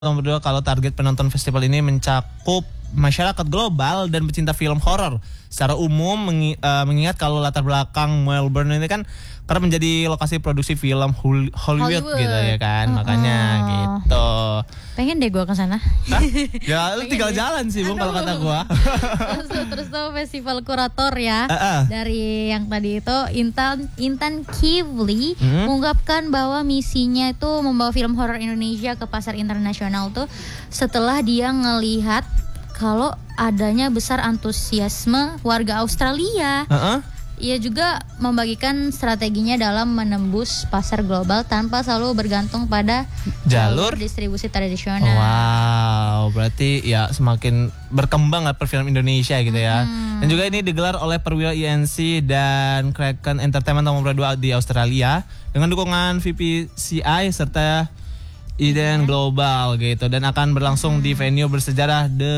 Nomor 2, kalau target penonton festival ini mencakup masyarakat global dan pecinta film horor secara umum, mengingat kalau latar belakang Melbourne ini kan karena menjadi lokasi produksi film Hollywood gitu ya kan, makanya gitu. Pengen deh gue ke sana. Ya lu tinggal jalan sih Bung kalau kata gue. Terus tuh festival kurator ya dari yang tadi itu Intan Kivli mengungkapkan bahwa misinya itu membawa film horor Indonesia ke pasar internasional tuh setelah dia ngelihat kalau adanya besar antusiasme warga Australia. Ia juga membagikan strateginya dalam menembus pasar global tanpa selalu bergantung pada jalur distribusi tradisional. Wow, berarti ya semakin berkembang lah perfilm Indonesia gitu ya. Dan juga ini digelar oleh Perwira INC dan Kraken Entertainment nomor 2 di Australia dengan dukungan VPCI serta Eden Global gitu, dan akan berlangsung di venue bersejarah The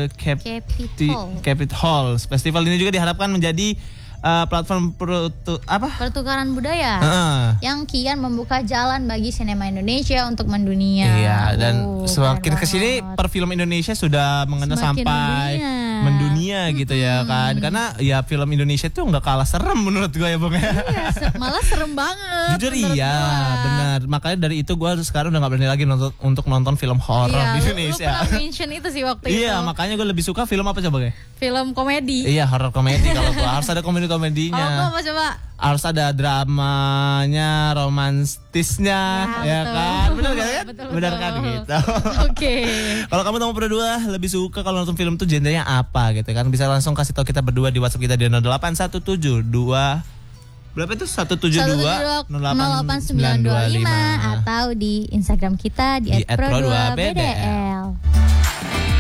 Capitol Hall. Festival ini juga diharapkan menjadi platform pertukaran budaya yang kian membuka jalan bagi sinema Indonesia untuk mendunia. Iya, dan semakin kesini perfilm Indonesia sudah mengenal sampai mendunia gitu ya kan, karena ya film Indonesia tuh nggak kalah serem menurut gue ya Bung ya. Iya, malah serem banget. Jujur iya, benar. Makanya dari itu gue sekarang udah nggak berani lagi untuk nonton film horor di Indonesia. Lu pernah mention itu sih waktu itu. Iya, makanya gue lebih suka film apa coba kayak? Film komedi. Iya, horor komedi kalau gue harus ada komedinya. Kalau gue coba harus ada dramanya, romantisnya, ya kan? Bener kan? Bener kan gitu. Oke. Kalau kamu nomor berdua lebih suka kalau nonton film tuh genrenya apa gitu kan? Bisa langsung kasih tahu kita berdua di WhatsApp kita di 0817 berapa itu? 172 08925 atau di Instagram kita di @pro2bdl.